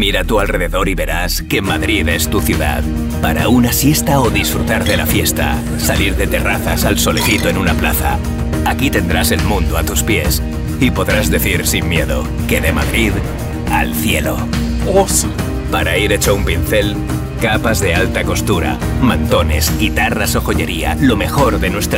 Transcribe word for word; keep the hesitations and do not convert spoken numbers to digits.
Mira a tu alrededor y verás que Madrid es tu ciudad. Para una siesta o disfrutar de la fiesta, salir de terrazas al solecito en una plaza. Aquí tendrás el mundo a tus pies y podrás decir sin miedo que de Madrid al cielo. Awesome. Para ir hecho un pincel, capas de alta costura, mantones, guitarras o joyería, lo mejor de nuestra